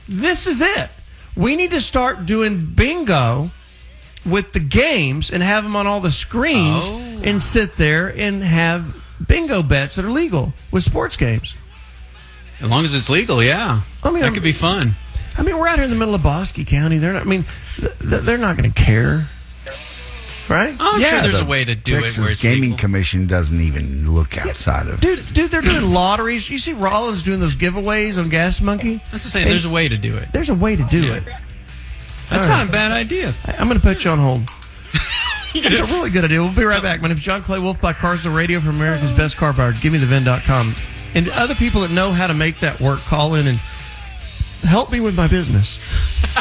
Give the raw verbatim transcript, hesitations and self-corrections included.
This is it. We need to start doing bingo with the games and have them on all the screens Oh. and sit there and have bingo bets that are legal with sports games. As long as it's legal, yeah. I mean, that I'm- could be fun. I mean, we're out here in the middle of Bosque County. They're not. I mean, th- th- they're not going to care, right? Oh, I'm Yeah, sure there's the a way to do Texas it where it's Gaming legal. Commission doesn't even look outside of. Dude, dude, they're doing lotteries. You see Rollins doing those giveaways on Gas Monkey? That's to say, there's a way to do it. There's a way to do Yeah. it. That's All not right. a bad idea. I- I'm going to put you on hold. It's a really good idea. We'll be right back. My name is John Clay Wolf by Carsville Radio for America's Best Car Buyer. Give me the V I N dot com. And other people that know how to make that work, call in and help me with my business.